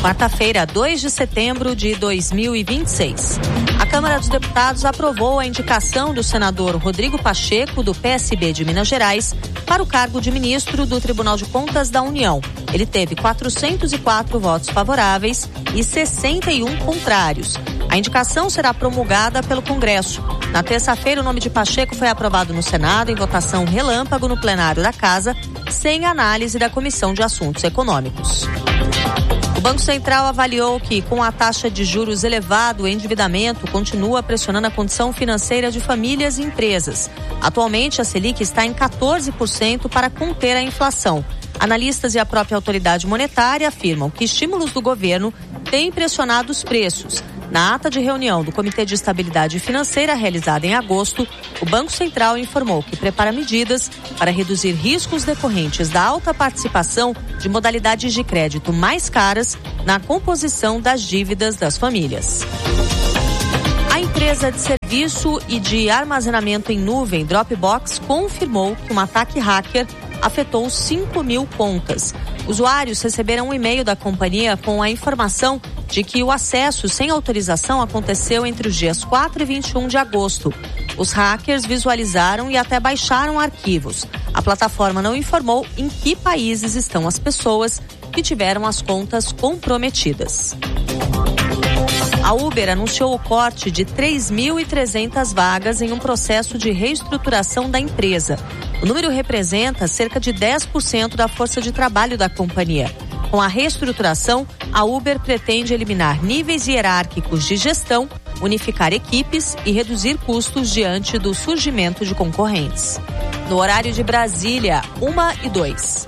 Quarta-feira, 2 de setembro de 2026. A Câmara dos Deputados aprovou a indicação do senador Rodrigo Pacheco, do PSB de Minas Gerais, para o cargo de ministro do Tribunal de Contas da União. Ele teve 404 votos favoráveis e 61 contrários. A indicação será promulgada pelo Congresso. Na terça-feira, o nome de Pacheco foi aprovado no Senado em votação relâmpago no plenário da Casa, sem análise da Comissão de Assuntos Econômicos. O Banco Central avaliou que, com a taxa de juros elevada, o endividamento continua pressionando a condição financeira de famílias e empresas. Atualmente, a Selic está em 14% para conter a inflação. Analistas e a própria autoridade monetária afirmam que estímulos do governo têm pressionado os preços. Na ata de reunião do Comitê de Estabilidade Financeira, realizada em agosto, o Banco Central informou que prepara medidas para reduzir riscos decorrentes da alta participação de modalidades de crédito mais caras na composição das dívidas das famílias. A empresa de serviço e de armazenamento em nuvem Dropbox confirmou que um ataque hacker afetou 5.000 contas. Usuários receberam um e-mail da companhia com a informação de que o acesso sem autorização aconteceu entre os dias 4 e 21 de agosto. Os hackers visualizaram e até baixaram arquivos. A plataforma não informou em que países estão as pessoas que tiveram as contas comprometidas. A Uber anunciou o corte de 3.300 vagas em um processo de reestruturação da empresa. O número representa cerca de 10% da força de trabalho da companhia. Com a reestruturação, a Uber pretende eliminar níveis hierárquicos de gestão, unificar equipes e reduzir custos diante do surgimento de concorrentes. No horário de Brasília, 1h02.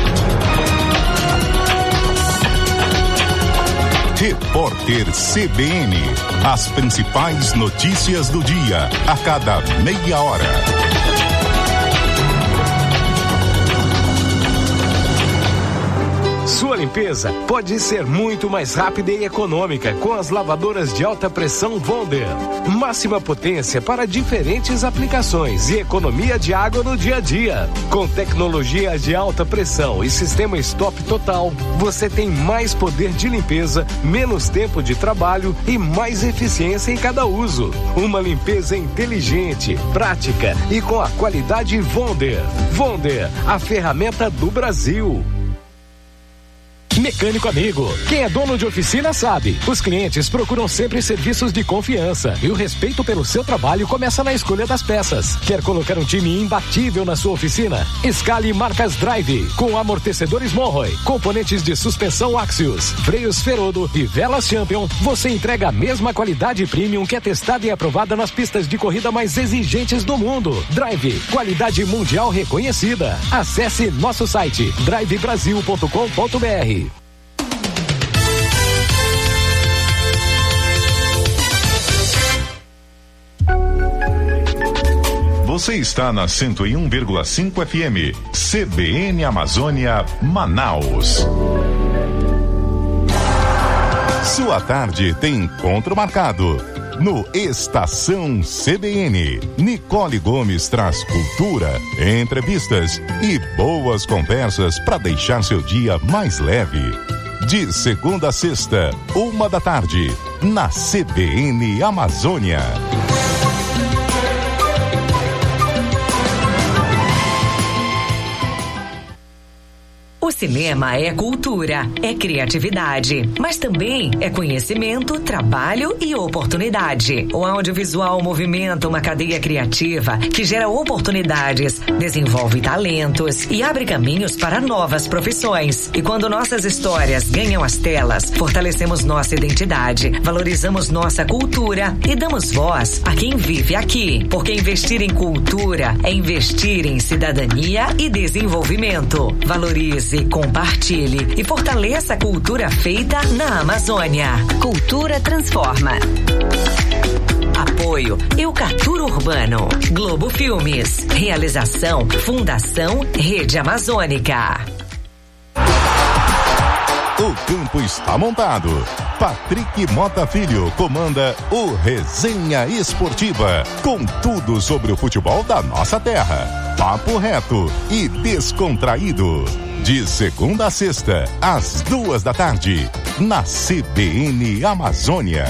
Repórter CBN. As principais notícias do dia, a cada meia hora. Sua limpeza pode ser muito mais rápida e econômica com as lavadoras de alta pressão Wonder. Máxima potência para diferentes aplicações e economia de água no dia a dia. Com tecnologia de alta pressão e sistema stop total, você tem mais poder de limpeza, menos tempo de trabalho e mais eficiência em cada uso. Uma limpeza inteligente, prática e com a qualidade Wonder. Wonder, a ferramenta do Brasil. Mecânico amigo, quem é dono de oficina sabe, os clientes procuram sempre serviços de confiança e o respeito pelo seu trabalho começa na escolha das peças. Quer colocar um time imbatível na sua oficina? Escale marcas Drive, com amortecedores Monroe, componentes de suspensão Axios, freios Ferodo e velas Champion. Você entrega a mesma qualidade premium que é testada e aprovada nas pistas de corrida mais exigentes do mundo. Drive, qualidade mundial reconhecida. Acesse nosso site drivebrasil.com.br. Você está na 101,5 FM, CBN Amazônia, Manaus. Sua tarde tem encontro marcado. No Estação CBN, Nicole Gomes traz cultura, entrevistas e boas conversas para deixar seu dia mais leve. De segunda a sexta, 13h, na CBN Amazônia. O cinema é cultura, é criatividade, mas também é conhecimento, trabalho e oportunidade. O audiovisual movimenta uma cadeia criativa que gera oportunidades, desenvolve talentos e abre caminhos para novas profissões. E quando nossas histórias ganham as telas, fortalecemos nossa identidade, valorizamos nossa cultura e damos voz a quem vive aqui. Porque investir em cultura é investir em cidadania e desenvolvimento. Valorize, compartilhe e fortaleça a cultura feita na Amazônia. Cultura transforma. Apoio Eucatur Urbano, Globo Filmes. Realização Fundação Rede Amazônica. O campo está montado. Patrick Mota Filho comanda o Resenha Esportiva, com tudo sobre o futebol da nossa terra. Papo reto e descontraído. De segunda a sexta, às 14h, na CBN Amazônia.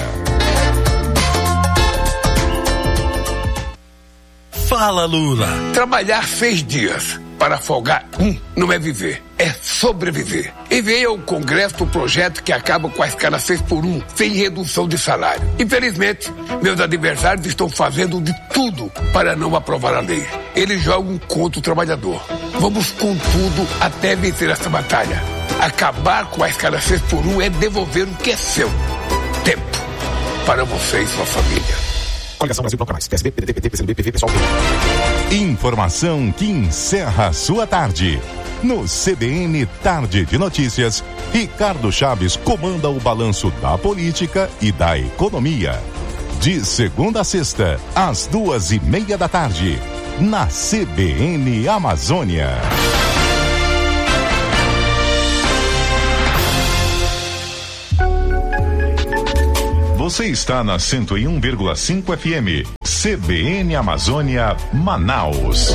Fala, Lula. Trabalhar 6 dias para folgar não é viver, é sobreviver. Enviei ao Congresso o projeto que acaba com a escala 6x1, sem redução de salário. Infelizmente, meus adversários estão fazendo de tudo para não aprovar a lei. Eles jogam contra o trabalhador. Vamos com tudo até vencer essa batalha. Acabar com a escala 6x1 é devolver o que é seu. Tempo para você e sua família. Coligação Brasil Bloco Mais. PSB, PDT, PT, PCdoB, PV, PSOL. Informação que encerra a sua tarde. No CBN Tarde de Notícias, Ricardo Chaves comanda o balanço da política e da economia. De segunda a sexta, às 2:30 da tarde, na CBN Amazônia. Você está na 101,5 FM, CBN Amazônia, Manaus.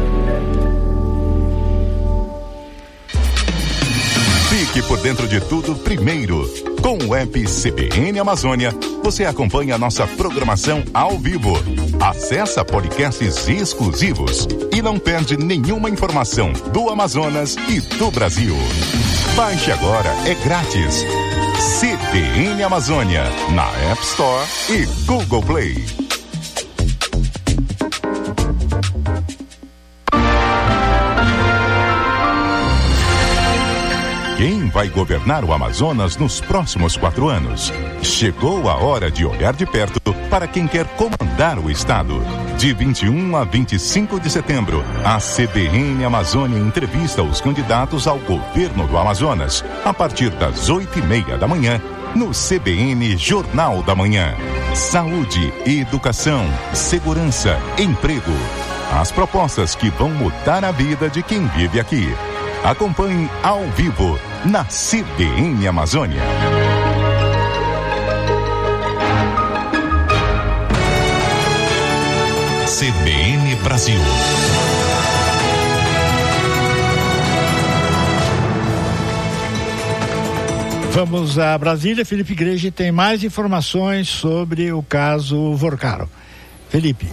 Fique por dentro de tudo primeiro. Com o app CBN Amazônia, você acompanha a nossa programação ao vivo. Acessa podcasts exclusivos e não perde nenhuma informação do Amazonas e do Brasil. Baixe agora, é grátis. CBN Amazônia, na App Store e Google Play. Quem vai governar o Amazonas nos próximos 4 anos? Chegou a hora de olhar de perto para quem quer comandar o estado. De 21 a 25 de setembro, a CBN Amazônia entrevista os candidatos ao governo do Amazonas, a partir das 8:30 da manhã, no CBN Jornal da Manhã. Saúde, educação, segurança, emprego. As propostas que vão mudar a vida de quem vive aqui. Acompanhe ao vivo na CBN Amazônia. CBN Brasil. Vamos a Brasília. Felipe Igreja tem mais informações sobre o caso Vorcaro. Felipe.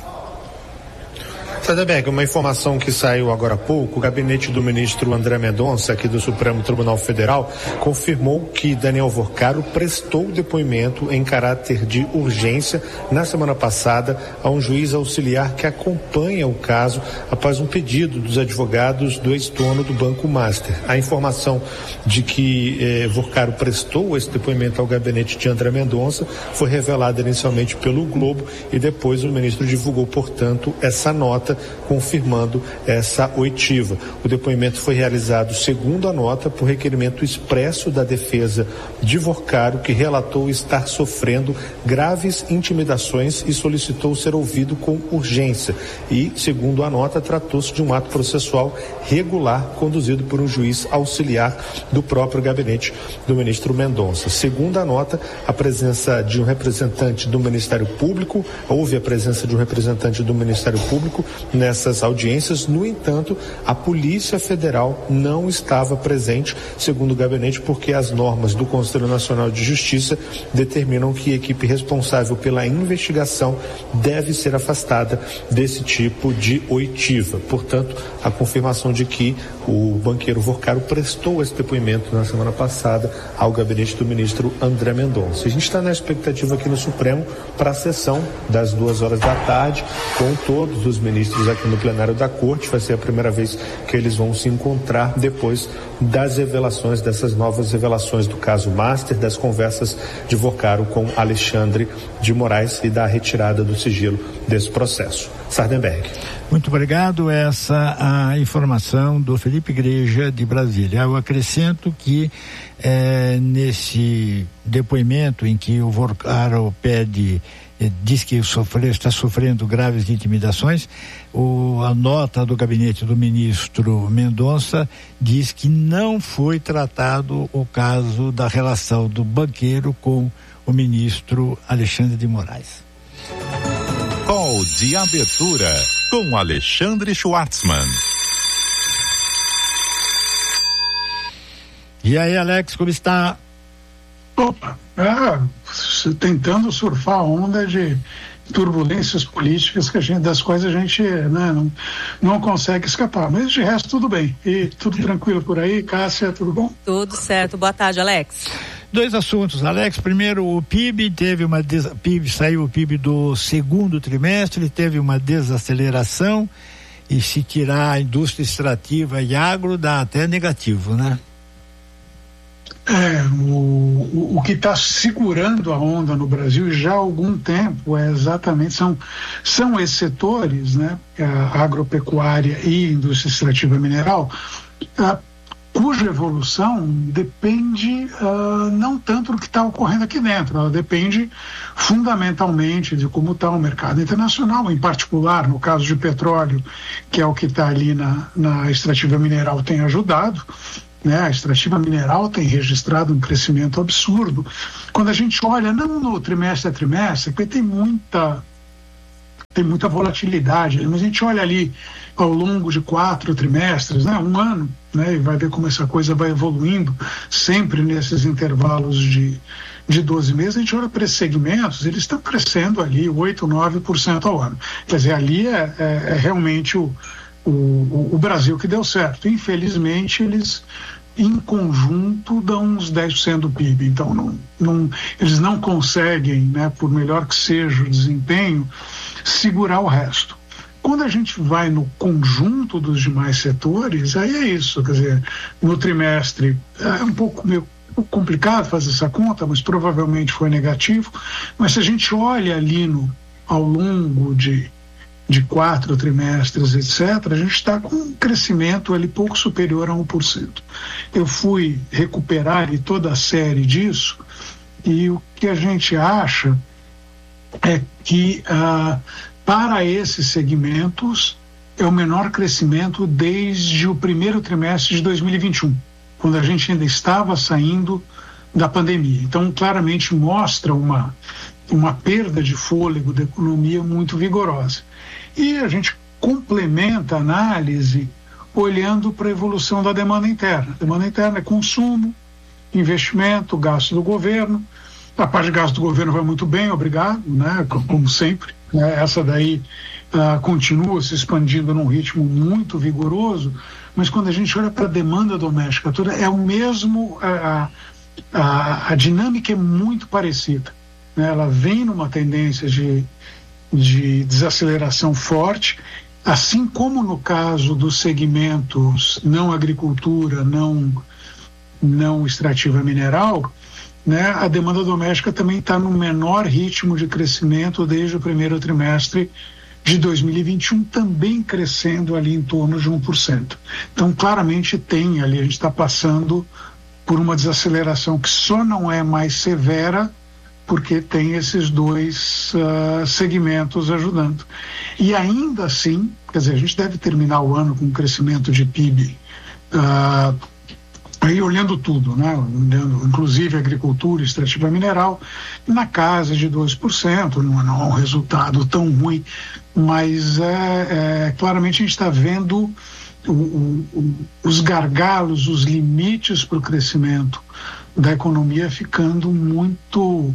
Sardenberg, uma informação que saiu agora há pouco: o gabinete do ministro André Mendonça, aqui do Supremo Tribunal Federal, confirmou que Daniel Vorcaro prestou depoimento em caráter de urgência na semana passada a um juiz auxiliar que acompanha o caso após um pedido dos advogados do ex-dono do Banco Master. A informação de que Vorcaro prestou esse depoimento ao gabinete de André Mendonça foi revelada inicialmente pelo Globo e depois o ministro divulgou, portanto, essa nota confirmando essa oitiva. O depoimento foi realizado, segundo a nota, por requerimento expresso da defesa de Vorcaro, que relatou estar sofrendo graves intimidações e solicitou ser ouvido com urgência. E, segundo a nota, tratou-se de um ato processual regular conduzido por um juiz auxiliar do próprio gabinete do ministro Mendonça. Segundo a nota, a presença de um representante do Ministério Público, houve a presença de um representante do Ministério Público nessas audiências. No entanto, a Polícia Federal não estava presente, segundo o gabinete, porque as normas do Conselho Nacional de Justiça determinam que a equipe responsável pela investigação deve ser afastada desse tipo de oitiva. Portanto, a confirmação de que o banqueiro Vorcaro prestou esse depoimento na semana passada ao gabinete do ministro André Mendonça. A gente está na expectativa aqui no Supremo para a sessão das 2 horas da tarde, com todos os ministros aqui no plenário da Corte. Vai ser a primeira vez que eles vão se encontrar depois das revelações, dessas novas revelações do caso Master, das conversas de Vorcaro com Alexandre de Moraes e da retirada do sigilo desse processo. Sardenberg. Muito obrigado. Essa a informação do Felipe Igreja de Brasília. Eu acrescento que nesse depoimento em que o Vorcaro diz que está sofrendo graves intimidações, a nota do gabinete do ministro Mendonça diz que não foi tratado o caso da relação do banqueiro com o ministro Alexandre de Moraes. Call de abertura com Alexandre Schwartzman. E aí, Alex, como está? Tentando surfar a onda de turbulências políticas das quais a gente, né, não consegue escapar, mas de resto tudo bem, e tudo tranquilo por aí. Cássia, tudo bom? Tudo certo, boa tarde, Alex. 2 assuntos, Alex. Primeiro, o PIB saiu o PIB do segundo trimestre, teve uma desaceleração, e se tirar a indústria extrativa e agro dá até negativo, né? O que está segurando a onda no Brasil já há algum tempo são esses setores, né, a agropecuária e a indústria extrativa mineral, cuja evolução depende não tanto do que está ocorrendo aqui dentro, ela depende fundamentalmente de como está o mercado internacional, em particular no caso de petróleo, que é o que está ali na extrativa mineral, tem ajudado. Né, a extrativa mineral tem registrado um crescimento absurdo. Quando a gente olha, não no trimestre a trimestre, porque tem muita volatilidade, mas a gente olha ali ao longo de 4 trimestres, né, um ano, né, e vai ver como essa coisa vai evoluindo, sempre nesses intervalos de 12 meses, a gente olha para esses segmentos, eles estão crescendo ali 8, 9% ao ano. Quer dizer, ali é realmente o Brasil que deu certo. Infelizmente, eles em conjunto dão uns 10% do PIB, então eles não conseguem, né, por melhor que seja o desempenho, segurar o resto. Quando a gente vai no conjunto dos demais setores, aí é isso, quer dizer, no trimestre é um pouco meio complicado fazer essa conta, mas provavelmente foi negativo, mas se a gente olha ali ao longo de 4 trimestres, etc., a gente está com um crescimento ali pouco superior a 1%. Eu fui recuperar ali toda a série disso, e o que a gente acha é que para esses segmentos é o menor crescimento desde o primeiro trimestre de 2021, quando a gente ainda estava saindo da pandemia. Então, claramente mostra uma perda de fôlego da economia muito vigorosa. E a gente complementa a análise olhando para a evolução da demanda interna. A demanda interna é consumo, investimento, gasto do governo. A parte de gasto do governo vai muito bem, obrigado, né? Como sempre. Né? Essa daí continua se expandindo num ritmo muito vigoroso, mas quando a gente olha para a demanda doméstica toda, é o mesmo, a dinâmica é muito parecida. Né? Ela vem numa tendência de desaceleração forte, assim como no caso dos segmentos não agricultura, não extrativa mineral, né, a demanda doméstica também está no menor ritmo de crescimento desde o primeiro trimestre de 2021, também crescendo ali em torno de 1%. Então, claramente tem ali, a gente está passando por uma desaceleração que só não é mais severa porque tem esses 2 segmentos ajudando. E ainda assim, quer dizer, a gente deve terminar o ano com um crescimento de PIB, aí olhando tudo, né? Olhando, inclusive agricultura, extrativa mineral, na casa de 2%, não é um resultado tão ruim, mas claramente a gente está vendo os gargalos, os limites para o crescimento da economia ficando muito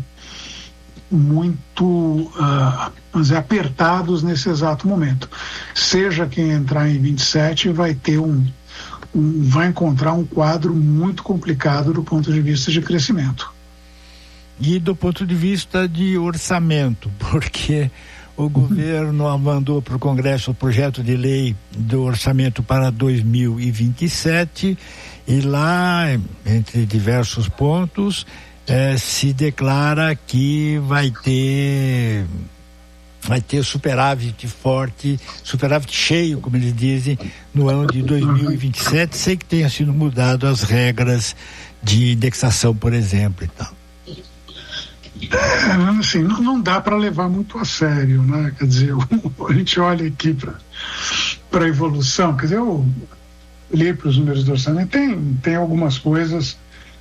apertados nesse exato momento. Seja quem entrar em 27 vai encontrar um quadro muito complicado do ponto de vista de crescimento. E do ponto de vista de orçamento, porque o governo mandou para o Congresso o projeto de lei do orçamento para 2027 e lá, entre diversos pontos, se declara que vai ter superávit forte, superávit cheio, como eles dizem, no ano de 2027, sem que tenha sido mudado as regras de indexação, por exemplo, e tal. Assim, não dá para levar muito a sério, né? Quer dizer, a gente olha aqui para a evolução, quer dizer, eu olhei para os números do orçamento, tem algumas coisas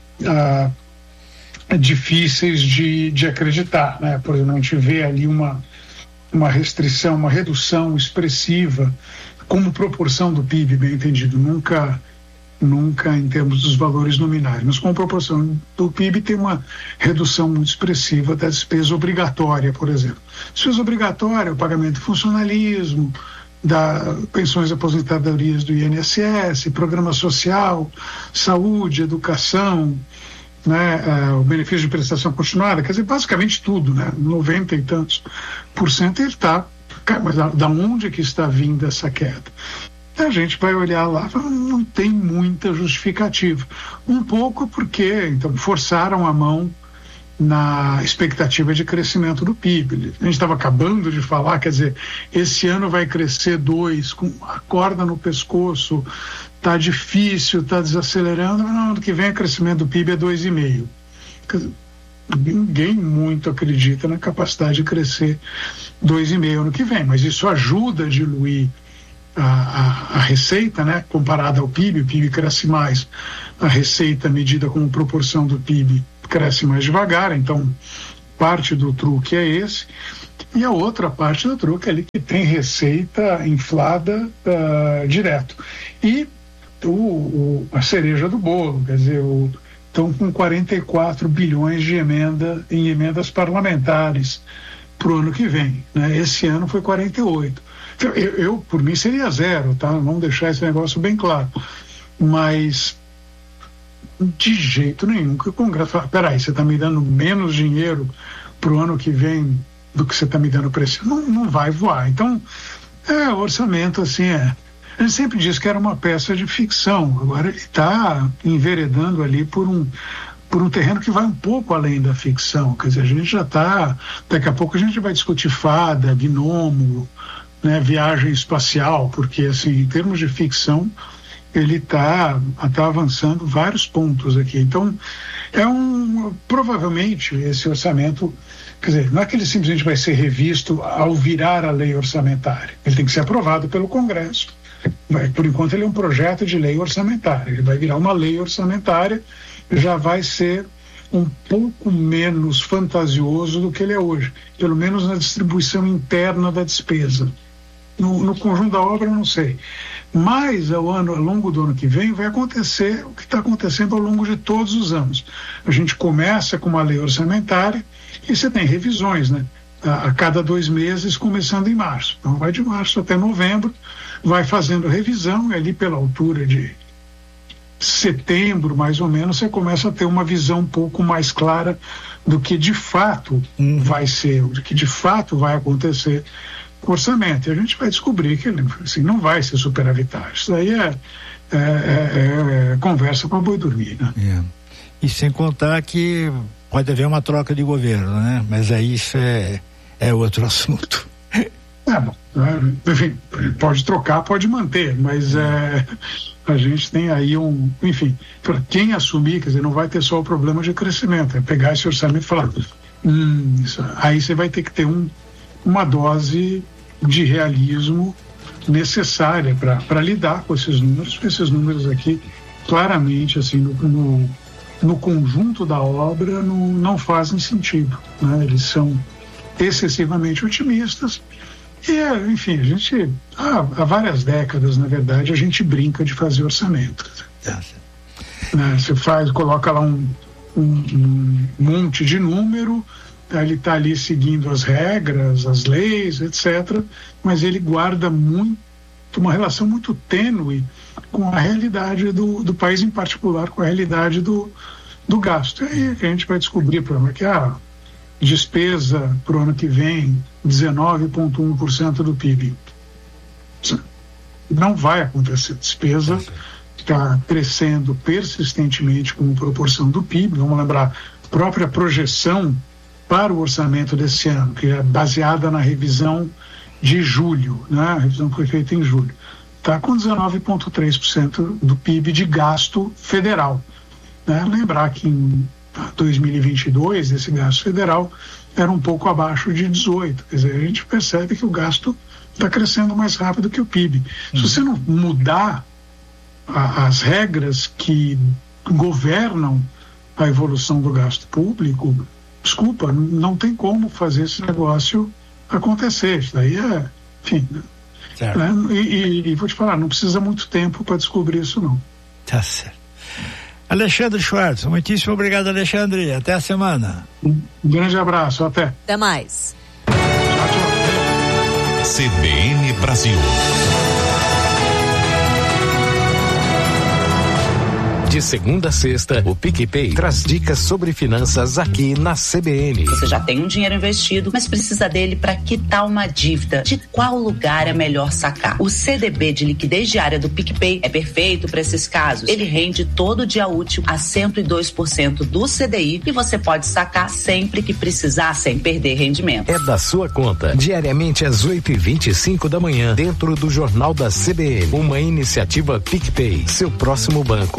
difíceis de acreditar, né? Por exemplo, a gente vê ali uma restrição, uma redução expressiva como proporção do PIB, bem entendido. Nunca nunca em termos dos valores nominais, mas com proporção do PIB tem uma redução muito expressiva da despesa obrigatória, por exemplo. Despesa obrigatória, o pagamento de funcionalismo, da pensões e aposentadorias do INSS, programa social, saúde, educação, né, o benefício de prestação continuada, quer dizer, basicamente tudo, né, 90 e tantos % ele está, mas da onde que está vindo essa queda? A gente vai olhar lá, não tem muita justificativa. Um pouco porque, então, forçaram a mão na expectativa de crescimento do PIB. A gente estava acabando de falar, quer dizer, esse ano vai crescer 2%, com a corda no pescoço, está difícil, está desacelerando, mas no ano que vem o crescimento do PIB é 2,5%. Ninguém muito acredita na capacidade de crescer 2,5% ano que vem, mas isso ajuda a diluir a receita, né, comparada ao PIB. O PIB cresce mais, a receita medida como proporção do PIB cresce mais devagar, então parte do truque é esse, e a outra parte do truque é ali que tem receita inflada direto. E a cereja do bolo, quer dizer, estão com 44 bilhões de em emendas parlamentares para o ano que vem, né? Esse ano foi 48. Então, eu por mim seria 0, tá? Vamos deixar esse negócio bem claro, mas de jeito nenhum que o Congresso fala, peraí, você está me dando menos dinheiro para o ano que vem do que você está me dando para esse ano, não vai voar. Então, o orçamento, assim, a gente sempre diz que era uma peça de ficção, agora ele está enveredando ali por um terreno que vai um pouco além da ficção, quer dizer, a gente já está, daqui a pouco a gente vai discutir fada, gnomo, né, viagem espacial, porque, assim, em termos de ficção, ele está avançando vários pontos aqui. Então, provavelmente esse orçamento, quer dizer, não é que ele simplesmente vai ser revisto ao virar a lei orçamentária. Ele tem que ser aprovado pelo Congresso. Por enquanto ele é um projeto de lei orçamentária. Ele vai virar uma lei orçamentária, já vai ser um pouco menos fantasioso do que ele é hoje, pelo menos na distribuição interna da despesa. No conjunto da obra, não sei. Mas ao longo do ano que vem vai acontecer o que está acontecendo ao longo de todos os anos. A gente começa com uma lei orçamentária e você tem revisões, né? A cada 2 meses, começando em março. Então vai de março até novembro, vai fazendo revisão, e ali pela altura de setembro, mais ou menos, você começa a ter uma visão um pouco mais clara do que de fato vai ser, do que de fato vai acontecer com o orçamento. E a gente vai descobrir que ele, assim, não vai ser superavitário. Isso daí é conversa para boi dormir, né? E sem contar que pode haver uma troca de governo, né? Mas aí isso é outro assunto. Bom, enfim, pode trocar, pode manter, mas a gente tem aí enfim, para quem assumir, quer dizer, não vai ter só o problema de crescimento, é pegar esse orçamento e falar, aí você vai ter que ter uma dose de realismo necessária para lidar com esses números, porque esses números aqui, claramente, assim, no conjunto da obra, não fazem sentido, né? Eles são excessivamente otimistas. E, enfim, a gente, há várias décadas, na verdade, a gente brinca de fazer orçamento. Né? Você coloca lá um monte de número, ele está ali seguindo as regras, as leis, etc., mas ele guarda uma relação muito tênue com a realidade do país, em particular com a realidade do gasto. E aí a gente vai descobrir, por exemplo, que a despesa para o ano que vem, 19,1% do PIB. Não vai acontecer. Despesa está crescendo persistentemente como proporção do PIB. Vamos lembrar, a própria projeção para o orçamento desse ano, que é baseada na revisão de julho, né? A revisão que foi feita em julho, está com 19,3% do PIB de gasto federal. Né? Lembrar que em 2022 esse gasto federal era um pouco abaixo de 18%. Quer dizer, a gente percebe que o gasto está crescendo mais rápido que o PIB. Se você não mudar as regras que governam a evolução do gasto público, desculpa, não tem como fazer esse negócio acontecer. Isso daí enfim, né? E vou te falar, não precisa muito tempo para descobrir isso, não. Tá certo. Alexandre Schwartz, muitíssimo obrigado, Alexandre. Até a semana. Um grande abraço, até. Até mais. CBN Brasil. De segunda a sexta, o PicPay traz dicas sobre finanças aqui na CBN. Você já tem um dinheiro investido, mas precisa dele para quitar uma dívida. De qual lugar é melhor sacar? O CDB de liquidez diária do PicPay é perfeito para esses casos. Ele rende todo dia útil a 102% do CDI e você pode sacar sempre que precisar sem perder rendimento. É da sua conta, diariamente às 8h25 da manhã, dentro do Jornal da CBN. Uma iniciativa PicPay, seu próximo banco.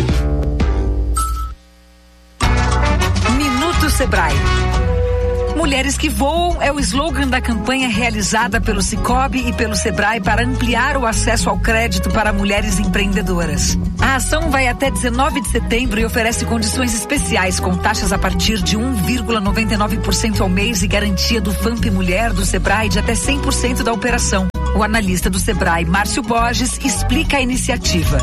Sebrae. Mulheres que Voam é o slogan da campanha realizada pelo Sicoob e pelo Sebrae para ampliar o acesso ao crédito para mulheres empreendedoras. A ação vai até 19 de setembro e oferece condições especiais com taxas a partir de 1,99% ao mês e garantia do FAMP Mulher do Sebrae de até 100% da operação. O analista do Sebrae, Márcio Borges, explica a iniciativa.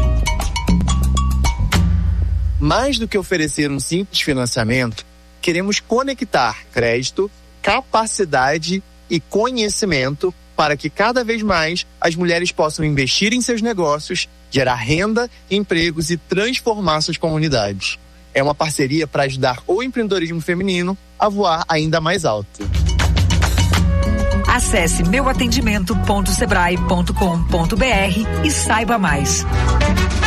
Mais do que oferecer um simples financiamento, queremos conectar crédito, capacidade e conhecimento para que cada vez mais as mulheres possam investir em seus negócios, gerar renda, empregos e transformar suas comunidades. É uma parceria para ajudar o empreendedorismo feminino a voar ainda mais alto. Acesse meuatendimento.sebrae.com.br e saiba mais.